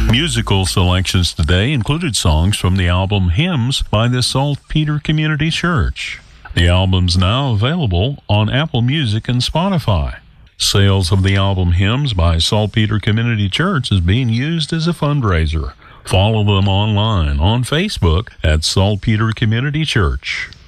Musical selections today included songs from the album Hymns by the Saltpeter Community Church. The album's now available on Apple Music and Spotify. Sales of the album Hymns by Saltpeter Community Church is being used as a fundraiser. Follow them online on Facebook at Saltpeter Community Church.